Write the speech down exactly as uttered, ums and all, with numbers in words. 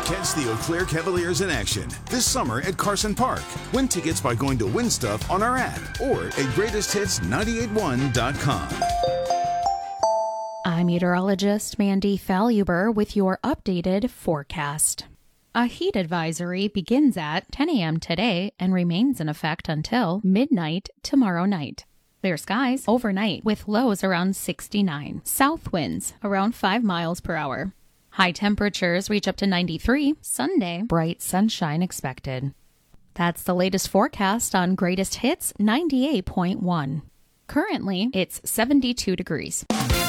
Catch the Eau Claire Cavaliers in action this summer at Carson Park. Win tickets by going to Win Stuff on our app or at greatest hits nine eight one dot com. I'm meteorologist Mandy Faluber with your updated forecast. A heat advisory begins at ten a.m. today and remains in effect until midnight tomorrow night. Clear skies overnight with lows around sixty-nine. South winds around five miles per hour. High temperatures reach up to ninety-three. Sunday, bright sunshine expected. That's the latest forecast on Greatest Hits ninety-eight point one. Currently, it's seventy-two degrees.